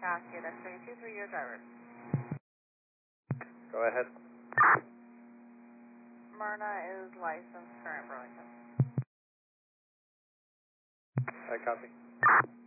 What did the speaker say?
Cascade X-ray 23, your driver. Go ahead. Myrna is licensed, current Burlington. I copy.